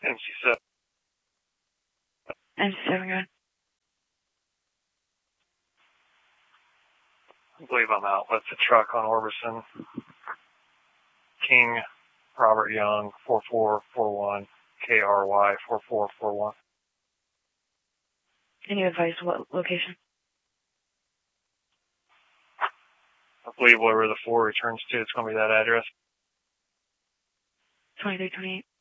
NC7. NC7, go ahead. I believe I'm out with the truck on Orbison. King Robert Young, 4441, KRY 4441. Any advice what location? I believe wherever the 4 returns to, it's going to be that address. 2328.